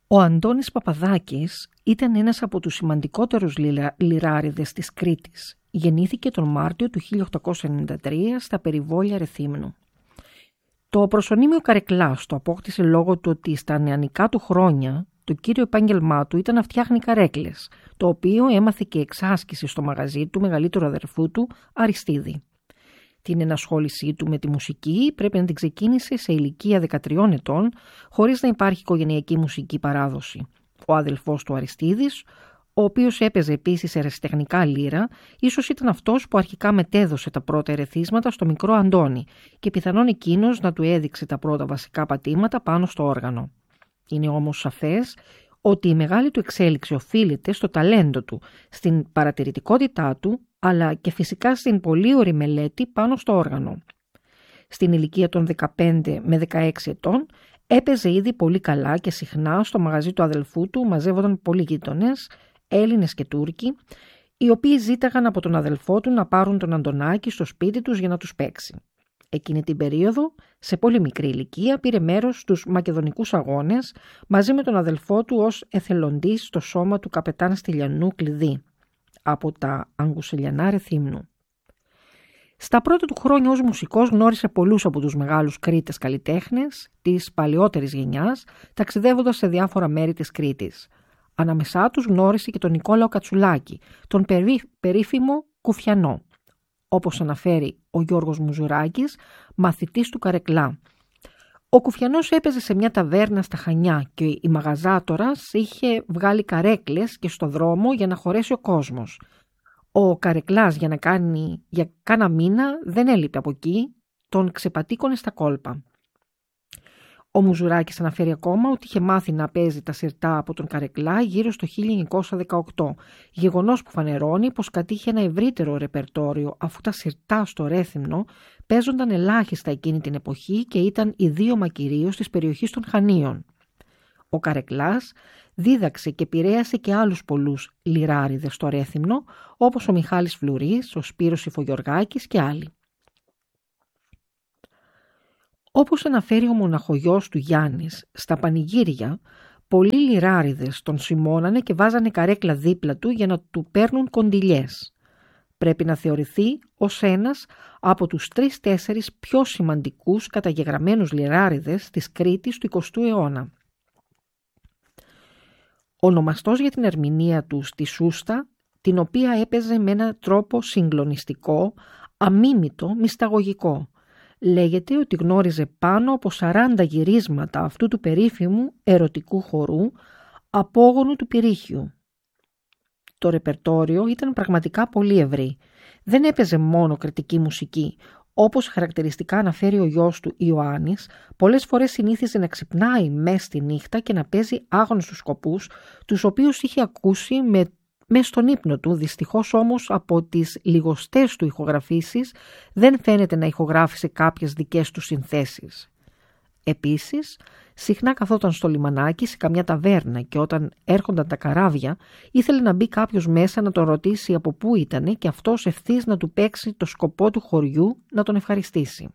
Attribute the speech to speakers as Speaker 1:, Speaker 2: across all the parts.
Speaker 1: Ο Αντώνης Παπαδάκης ήταν ένας από τους σημαντικότερους λιράριδες της Κρήτης. Γεννήθηκε τον Μάρτιο του 1893 στα περιβόλια Ρεθύμνου. Το προσωνύμιο Καρεκλάς το απόκτησε λόγω του ότι στα νεανικά του χρόνια το κύριο επάγγελμά του ήταν να φτιάχνει καρέκλες, το οποίο έμαθε και εξάσκηση στο μαγαζί του μεγαλύτερου αδερφού του, Αριστίδη. Την ενασχόλησή του με τη μουσική πρέπει να την ξεκίνησε σε ηλικία 13 ετών, χωρίς να υπάρχει οικογενειακή μουσική παράδοση. Ο αδελφός του Αριστίδης, ο οποίος έπαιζε επίσης ερασιτεχνικά λύρα, ίσως ήταν αυτός που αρχικά μετέδωσε τα πρώτα ερεθίσματα στο μικρό Αντώνη και πιθανόν εκείνος να του έδειξε τα πρώτα βασικά πατήματα πάνω στο όργανο. Είναι όμως σαφές ότι η μεγάλη του εξέλιξη οφείλεται στο ταλέντο του, στην παρατηρητικότητά του, αλλά και φυσικά στην πολύωρη μελέτη πάνω στο όργανο. Στην ηλικία των 15 με 16 ετών έπαιζε ήδη πολύ καλά και συχνά στο μαγαζί του αδελφού του μαζεύονταν πολλοί γείτονες, Έλληνες και Τούρκοι, οι οποίοι ζήταγαν από τον αδελφό του να πάρουν τον Αντωνάκη στο σπίτι τους για να τους παίξει. Εκείνη την περίοδο, σε πολύ μικρή ηλικία, πήρε μέρος στους Μακεδονικούς Αγώνες μαζί με τον αδελφό του ως εθελοντής στο σώμα του καπετάν Στυλιανού Κλειδί από τα Αγκουσελιανά Ρεθύμνου. Στα πρώτα του χρόνια ως μουσικός γνώρισε πολλούς από τους μεγάλους Κρήτες καλλιτέχνες της παλαιότερης γενιάς, ταξιδεύοντας σε διάφορα μέρη της Κρήτης. Ανάμεσά τους γνώρισε και τον Νικόλαο Κατσουλάκη, τον περίφημο Κουφιανό, όπως αναφέρει ο Γιώργος Μουζουράκης, μαθητής του Καρεκλά. Ο Κουφιανός έπαιζε σε μια ταβέρνα στα Χανιά και η μαγαζάτορας είχε βγάλει καρέκλες και στο δρόμο για να χωρέσει ο κόσμος. Ο Καρεκλάς για κάνα μήνα δεν έλειπε από εκεί, τον ξεπατήκωνε στα κόλπα. Ο Μουζουράκης αναφέρει ακόμα ότι είχε μάθει να παίζει τα σιρτά από τον Καρεκλά γύρω στο 1918, γεγονός που φανερώνει πως κατήχε ένα ευρύτερο ρεπερτόριο, αφού τα σιρτά στο Ρέθυμνο παίζονταν ελάχιστα εκείνη την εποχή και ήταν ιδίωμα κυρίως της περιοχής των Χανίων. Ο Καρεκλάς δίδαξε και επηρέασε και άλλους πολλούς λιράριδες στο Ρέθυμνο, όπως ο Μιχάλης Φλουρής, ο Σπύρος Ιφογιοργάκης και άλλοι. Όπως αναφέρει ο μοναχογιός του Γιάννης, στα πανηγύρια, πολλοί λιράριδες τον σημώνανε και βάζανε καρέκλα δίπλα του για να του παίρνουν κοντιλιές. Πρέπει να θεωρηθεί ως ένας από τους 3-4 πιο σημαντικούς καταγεγραμμένους λιράριδες της Κρήτης του 20ου αιώνα. Ονομαστός για την ερμηνεία του στη σούστα, την οποία έπαιζε με έναν τρόπο συγκλονιστικό, αμίμητο, μυσταγωγικό. Λέγεται ότι γνώριζε πάνω από 40 γυρίσματα αυτού του περίφημου ερωτικού χορού, απόγονου του Πυρίχιου. Το ρεπερτόριο ήταν πραγματικά πολύ ευρύ. Δεν έπαιζε μόνο κρητική μουσική. Όπως χαρακτηριστικά αναφέρει ο γιος του Ιωάννης, πολλές φορές συνήθιζε να ξυπνάει μες στη νύχτα και να παίζει άγνωστους σκοπούς, τους οποίους είχε ακούσει μες στον ύπνο του. Δυστυχώς όμως από τις λιγοστές του ηχογραφήσεις δεν φαίνεται να ηχογράφησε κάποιες δικές του συνθέσεις. Επίσης, συχνά καθόταν στο λιμανάκι σε καμιά ταβέρνα και όταν έρχονταν τα καράβια ήθελε να μπει κάποιος μέσα να τον ρωτήσει από πού ήτανε και αυτός ευθύς να του παίξει το σκοπό του χωριού να τον ευχαριστήσει.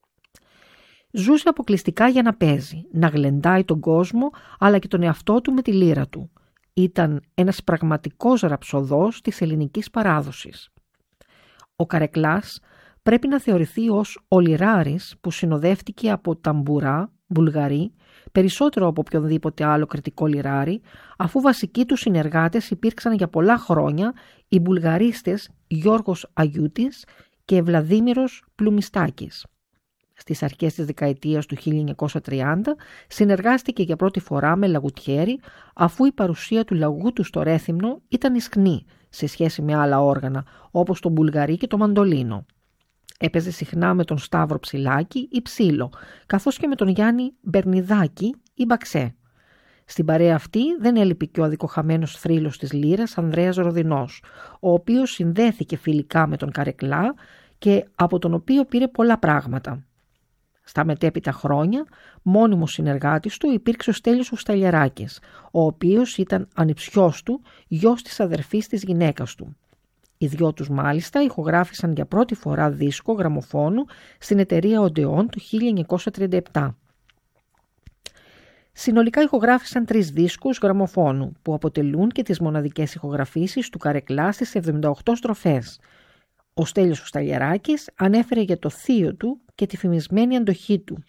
Speaker 1: Ζούσε αποκλειστικά για να παίζει, να γλεντάει τον κόσμο αλλά και τον εαυτό του με τη λύρα του. Ήταν ένας πραγματικός ραψοδός της ελληνικής παράδοσης. Ο Καρεκλάς πρέπει να θεωρηθεί ως ο λιράρης που συνοδεύτηκε από ταμπουρά, βουλγαρί, περισσότερο από οποιονδήποτε άλλο κρητικό λιράρι, αφού βασικοί του συνεργάτες υπήρξαν για πολλά χρόνια οι βουλγαρίστες Γιώργος Αγιούτης και Βλαδίμηρος Πλουμιστάκης. Στις αρχές της δεκαετίας του 1930 συνεργάστηκε για πρώτη φορά με λαγουτιέρι, αφού η παρουσία του λαγούτου στο Ρέθυμνο ήταν ισχνή σε σχέση με άλλα όργανα όπως το μπουλγαρί και το μαντολίνο. Έπαιζε συχνά με τον Σταύρο Ψηλάκη ή Ψήλο, καθώς και με τον Γιάννη Μπερνιδάκη ή Μπαξέ. Στην παρέα αυτή δεν έλειπε και ο αδικοχαμένος θρύλος της λύρας Ανδρέας Ροδινός, ο οποίος συνδέθηκε φιλικά με τον Καρεκλά και από τον οποίο πήρε πολλά πράγματα. Στα μετέπειτα χρόνια, μόνιμος συνεργάτης του υπήρξε ο Στέλιος Ουσταλιαράκης, ο οποίος ήταν ανιψιός του, γιος της αδερφής της γυναίκας του. Οι δυο τους μάλιστα ηχογράφησαν για πρώτη φορά δίσκο γραμμοφώνου στην εταιρεία Οντεόν το 1937. Συνολικά ηχογράφησαν 3 δίσκους γραμμοφώνου που αποτελούν και τις μοναδικές ηχογραφήσεις του Καρεκλά στις 78 στροφές. Ο Στέλιος ο Σταλιαράκης ανέφερε για το θείο του και τη φημισμένη αντοχή του.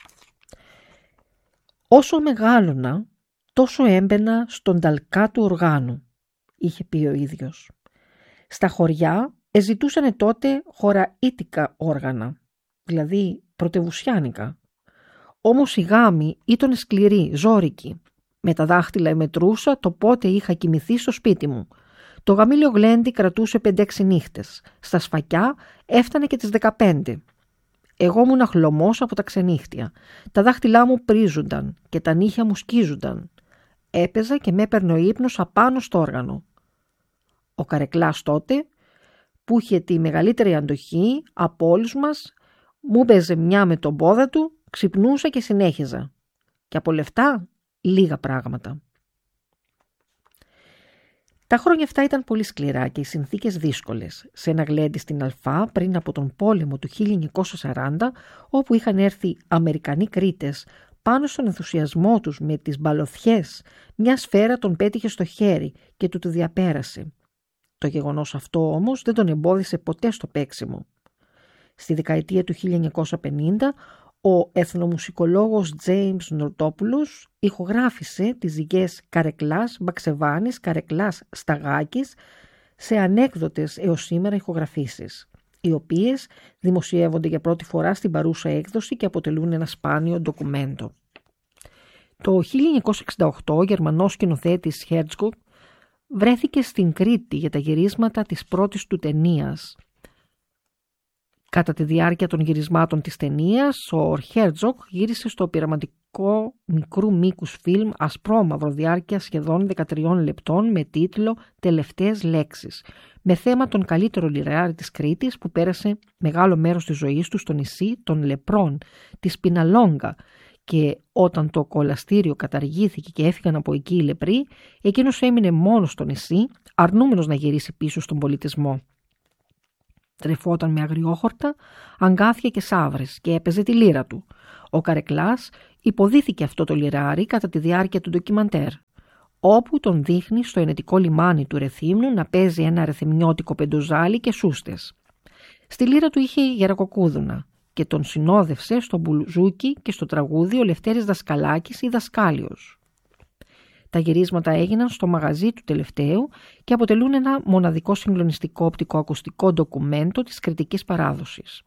Speaker 1: «Όσο μεγάλωνα, τόσο έμπαινα στον ταλκά του οργάνου», είχε πει ο ίδιος. Στα χωριά εζητούσανε τότε χωραΐτικα όργανα, δηλαδή πρωτευουσιάνικα. Όμως η γάμη ήταν σκληρή, ζόρικη. Με τα δάχτυλα μετρούσα το πότε είχα κοιμηθεί στο σπίτι μου. Το γαμήλιο γλέντι κρατούσε 5-6 νύχτες. Στα σφακιά έφτανε και τις 15. Εγώ ήμουν χλωμός από τα ξενύχτια. Τα δάχτυλά μου πρίζονταν και τα νύχια μου σκίζονταν. Έπαιζα και με έπαιρνε ο ύπνος απάνω στο όργανο. Ο Καρεκλάς τότε, που είχε τη μεγαλύτερη αντοχή από όλους μας, μου παίζε μια με τον πόδα του, ξυπνούσα και συνέχιζα. Και από λεφτά, λίγα πράγματα. Τα χρόνια αυτά ήταν πολύ σκληρά και οι συνθήκες δύσκολες. Σε ένα γλέντι στην Αλφά πριν από τον πόλεμο του 1940, όπου είχαν έρθει Αμερικανοί κρίτες, πάνω στον ενθουσιασμό τους με τις μπαλωθιές, μια σφαίρα τον πέτυχε στο χέρι και του διαπέρασε. Το γεγονός αυτό όμως δεν τον εμπόδισε ποτέ στο παίξιμο. Στη δεκαετία του 1950, ο εθνομουσικολόγος James Νορτόπουλος ηχογράφησε τις ζυγές Καρεκλάς, Μπαξεβάνης, Καρεκλάς, Σταγάκης σε ανέκδοτες έως σήμερα ηχογραφήσεις, οι οποίες δημοσιεύονται για πρώτη φορά στην παρούσα έκδοση και αποτελούν ένα σπάνιο ντοκουμέντο. Το 1968 ο Γερμανός σκηνοθέτης Herzog βρέθηκε στην Κρήτη για τα γυρίσματα της πρώτης του ταινίας. Κατά τη διάρκεια των γυρισμάτων της ταινίας, ο Herzog γύρισε στο πειραματικό μικρού μήκους φιλμ ασπρόμαυρο διάρκεια σχεδόν 13 λεπτών με τίτλο «Τελευταίες λέξεις», με θέμα τον καλύτερο λιράρι της Κρήτης που πέρασε μεγάλο μέρος της ζωής του στο νησί των Λεπρών, της Πιναλόγκα, και όταν το κολαστήριο καταργήθηκε και έφυγαν από εκεί οι λεπροί, εκείνος έμεινε μόνος στο νησί, αρνούμενος να γυρίσει πίσω στον πολιτισμό. Τρεφόταν με αγριόχορτα, αγκάθια και σαύρες και έπαιζε τη λύρα του. Ο Καρεκλάς υποδίθηκε αυτό το λιράρι κατά τη διάρκεια του ντοκιμαντέρ, όπου τον δείχνει στο ενετικό λιμάνι του Ρεθύμνου να παίζει ένα ρεθυμνιώτικο πεντοζάλι και σούστες. Στη λύρα του είχε γερακοκούδουνα και τον συνόδευσε στο μπουζούκι και στο τραγούδι ο Λευτέρης Δασκαλάκης ή Δασκάλιος. Τα γυρίσματα έγιναν στο μαγαζί του τελευταίου και αποτελούν ένα μοναδικό συγκλονιστικό οπτικοακουστικό ντοκουμέντο της κριτικής παράδοσης.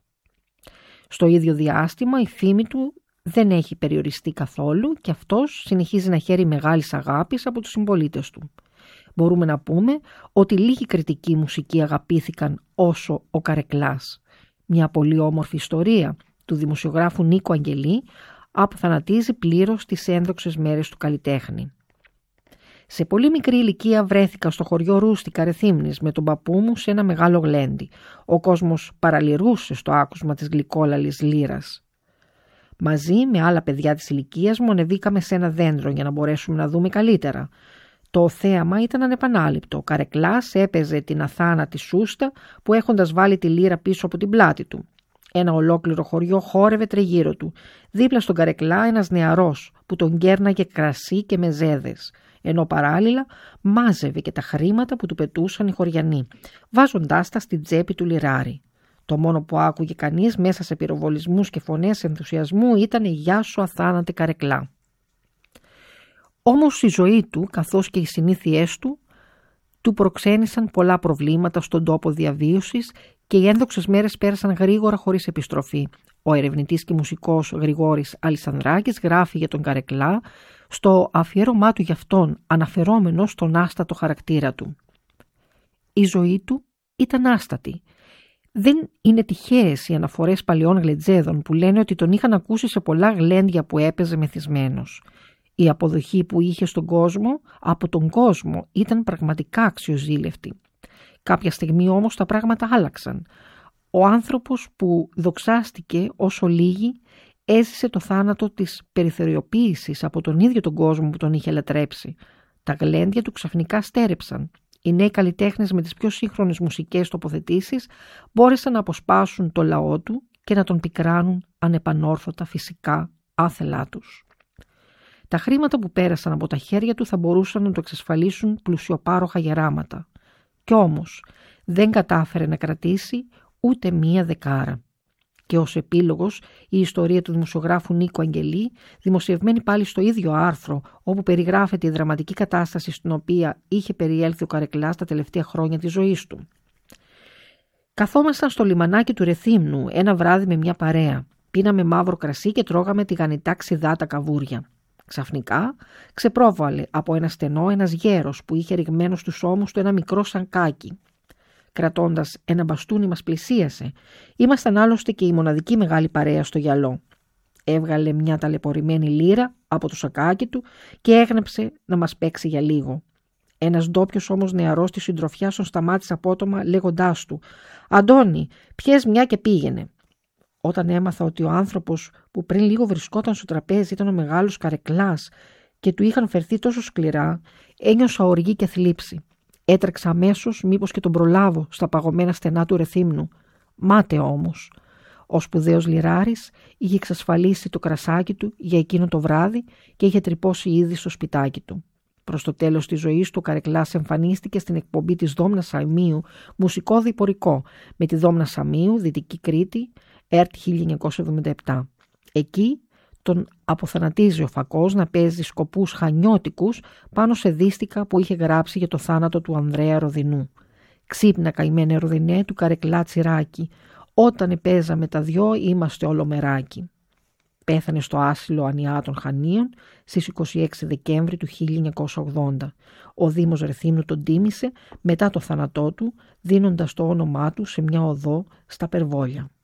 Speaker 1: Στο ίδιο διάστημα η φήμη του δεν έχει περιοριστεί καθόλου και αυτός συνεχίζει να χαίρει μεγάλης αγάπης από τους συμπολίτες του. Μπορούμε να πούμε ότι λίγοι κριτικοί μουσικοί αγαπήθηκαν όσο ο Καρεκλάς. Μια πολύ όμορφη ιστορία του δημοσιογράφου Νίκο Αγγελή αποθανατίζει πλήρως τις ένδοξες μέρες του καλλιτέχνη. Σε πολύ μικρή ηλικία βρέθηκα στο χωριό Ρούστικα Ρεθύμνης με τον παππού μου σε ένα μεγάλο γλέντι. Ο κόσμος παραλυρούσε στο άκουσμα της γλυκόλαλης λύρας. Μαζί με άλλα παιδιά της ηλικίας μου ανεβήκαμε σε ένα δέντρο για να μπορέσουμε να δούμε καλύτερα. Το θέαμα ήταν ανεπανάληπτο. Ο Καρεκλάς έπαιζε την αθάνατη σούστα που έχοντας βάλει τη λύρα πίσω από την πλάτη του. Ένα ολόκληρο χωριό χόρευε τριγύρω του. Δίπλα στον Καρεκλά ένας νεαρός που τον κέρναγε κρασί και μεζέδες, ενώ παράλληλα μάζευε και τα χρήματα που του πετούσαν οι χωριανοί, βάζοντάς τα στην τσέπη του λιράρι. Το μόνο που άκουγε κανείς μέσα σε πυροβολισμούς και φωνές ενθουσιασμού ήταν «Γεια σου αθάνατε Καρεκλά». Όμως η ζωή του, καθώς και οι συνήθειές του προξένησαν πολλά προβλήματα στον τόπο διαβίωσης και οι ένδοξες μέρες πέρασαν γρήγορα χωρίς επιστροφή. Ο ερευνητής και μουσικός Γρηγόρης Αλισανδράκης γράφει για τον Καρεκλά στο αφιέρωμά του για αυτόν, αναφερόμενο στον άστατο χαρακτήρα του. Η ζωή του ήταν άστατη. Δεν είναι τυχαίες οι αναφορές παλαιών γλεντζέδων που λένε ότι τον είχαν ακούσει σε πολλά γλέντια που έπαιζε μεθυσμένος. Η αποδοχή που είχε στον κόσμο, από τον κόσμο, ήταν πραγματικά αξιοζήλευτη. Κάποια στιγμή όμως τα πράγματα άλλαξαν. Ο άνθρωπος που δοξάστηκε όσο λίγοι έζησε το θάνατο της περιθωριοποίησης από τον ίδιο τον κόσμο που τον είχε λατρέψει. Τα γλέντια του ξαφνικά στέρεψαν. Οι νέοι καλλιτέχνες με τις πιο σύγχρονες μουσικές τοποθετήσεις μπόρεσαν να αποσπάσουν το λαό του και να τον πικράνουν ανεπανόρθωτα φυσικά άθελά τους. Τα χρήματα που πέρασαν από τα χέρια του θα μπορούσαν να το εξασφαλίσουν πλουσιοπάροχα γεράματα. Κι όμως δεν κατάφερε να κρατήσει ούτε μία δεκάρα. Και ως επίλογος η ιστορία του δημοσιογράφου Νίκο Αγγελή, δημοσιευμένη πάλι στο ίδιο άρθρο όπου περιγράφεται η δραματική κατάσταση στην οποία είχε περιέλθει ο Καρεκλάς τα τελευταία χρόνια της ζωής του. Καθόμασταν στο λιμανάκι του Ρεθύμνου ένα βράδυ με μια παρέα. Πίναμε μαύρο κρασί και τρώγαμε τηγανιτά ξιδά τα καβούρια. Ξαφνικά ξεπρόβαλε από ένα στενό ένας γέρος που είχε ρηγμένο στους ώμους του ένα μικρό σανκάκι. Κρατώντας ένα μπαστούνι μας πλησίασε. Ήμασταν άλλωστε και η μοναδική μεγάλη παρέα στο γυαλό. Έβγαλε μια ταλαιπωρημένη λίρα από το σακάκι του και έγνεψε να μας παίξει για λίγο. Ένας ντόπιος όμως νεαρός της συντροφιάς τον σταμάτησε απότομα λέγοντάς του «Αντώνη, πιες μια και πήγαινε». Όταν έμαθα ότι ο άνθρωπος που πριν λίγο βρισκόταν στο τραπέζι ήταν ο μεγάλος Καρεκλάς και του είχαν φερθεί τόσο σκληρά, ένιωσα οργή και θλίψη. Έτρεξα αμέσως μήπως και τον προλάβω στα παγωμένα στενά του Ρεθύμνου. Μάται όμως. Ο σπουδαίος λιράρης είχε εξασφαλίσει το κρασάκι του για εκείνο το βράδυ και είχε τρυπώσει ήδη στο σπιτάκι του. Προς το τέλος της ζωής του, ο Καρεκλάς εμφανίστηκε στην εκπομπή της Δόμνας Σαμίου μουσικό διπορικό με τη Δόμνα Σαμίου, Δυτική Κρήτη, ΕΡΤ 1977. Εκεί τον αποθανατίζει ο Φακός να παίζει σκοπούς χανιώτικους πάνω σε δίστικα που είχε γράψει για το θάνατο του Ανδρέα Ροδινού. «Ξύπνα καημένε Ροδινέ του Καρεκλά τσιράκι, όταν επέζαμε τα δυο είμαστε όλο μεράκι». Πέθανε στο άσυλο Ανιά των Χανίων στις 26 Δεκέμβρη του 1980. Ο Δήμος Ρεθύμνου τον τίμησε μετά το θάνατό του, δίνοντας το όνομά του σε μια οδό στα Περβόλια.